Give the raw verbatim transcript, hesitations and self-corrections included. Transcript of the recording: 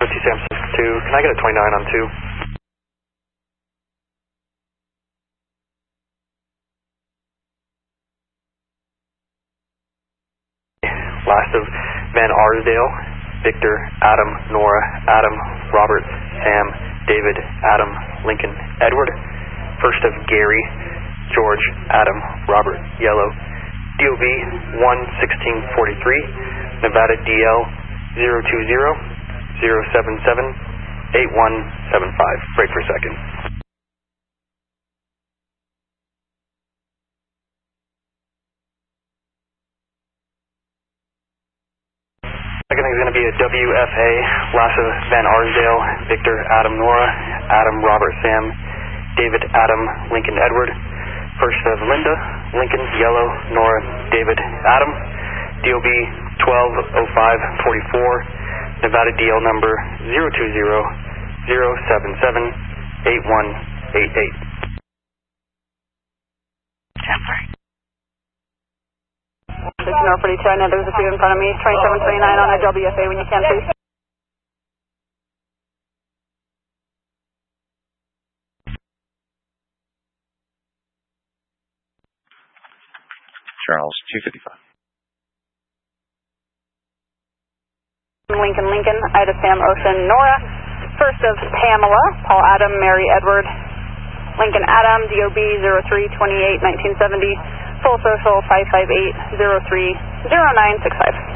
T Sam two, can I get a twenty-nine on two? Last of Van Arsdale, Victor, Adam, Nora, Adam, Robert, Sam, David, Adam, Lincoln, Edward. First of Gary, George, Adam, Robert, Yellow, D O B one sixteen forty-three, Nevada D L zero two zero, zero seven seven, eight one seven five. Break for a second. Second thing is going to be a W F A, Lasso Van Arsdale, Victor, Adam, Nora, Adam, Robert, Sam, David, Adam, Lincoln, Edward. First of Linda, Lincoln, Yellow, Nora, David, Adam. D O B twelve oh five forty-four, Nevada D L number zero two zero, zero seven seven, eight one eight eight. This is North forty-two. I know there's a few in front of me. twenty-seven twenty-nine on a W F A when you can, please. Charles, two fifty-five. Lincoln, Lincoln, Ida, Sam, Ocean, Nora. First of Pamela, Paul, Adam, Mary, Edward, Lincoln, Adam, D O B zero three twenty-eight nineteen seventy, full social five five eight zero three zero nine six five.